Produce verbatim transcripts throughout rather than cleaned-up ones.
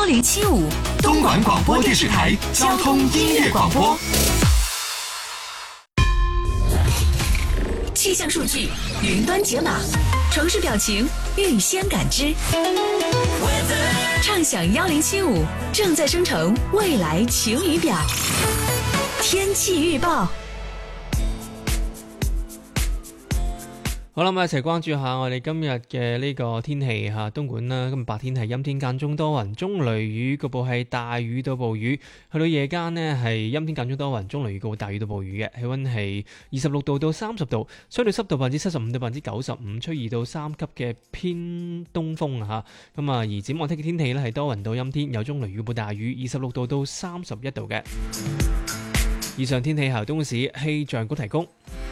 零七五，东莞广播电视台交通音乐广播。气象数据云端解码，城市表情预先感知。畅享幺零七五正在生成未来晴雨表。天气預報。 好啦，咁一齊關注下我哋今日嘅呢個天氣嚇。東莞啦，今日白天係陰天間中多雲，中雷雨，局部係大雨到暴雨。去到夜間呢係陰天間中多雲，中雷雨，局部大雨到暴雨嘅。氣温係二十六度到三十度，相對濕度百分之七十五到百分之九十五，吹二到三級嘅偏東風嚇。咁啊，而展望聽嘅天氣呢係多雲到陰天，有中雷雨，局部大雨，二十六度到三十一度嘅。以上天氣由東莞市氣象局提供。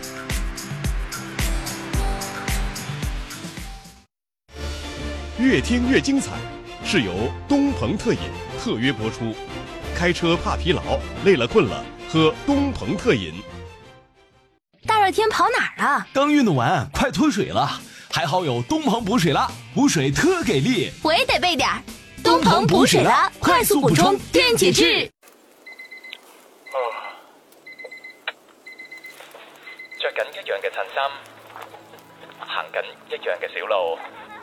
越听越精彩，是由东鹏特饮特约播出。开车怕疲劳，累了困了，喝东鹏特饮。 大热天跑哪儿啊？ 刚运动完，快脱水了。还好有东鹏补水啦，补水特给力。 我也得备点儿。东鹏补水啦，快速补充电解质。 着緊一樣嘅襯衫，行緊一樣嘅小路，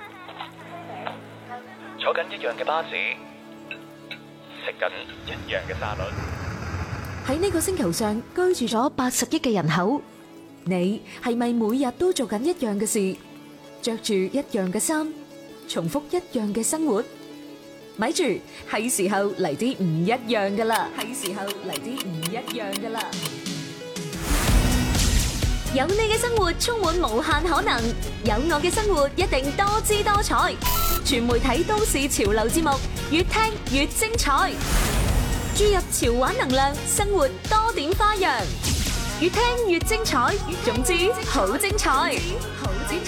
坐緊一樣嘅巴士，食緊一樣嘅沙律。 喺呢個星球上居住咗八十億嘅人口，你係咪每日都做緊一樣嘅事，着住一樣嘅衫，重複一樣嘅生活？咪住，係時候嚟啲唔一樣噶啦！係時候嚟啲唔一樣噶啦！ 有你嘅生活充滿無限可能，有我嘅生活一定多姿多彩。全媒體都市潮流節目，越聽越精彩。注入潮玩能量，生活多點花樣，越聽越精彩。總之好精彩。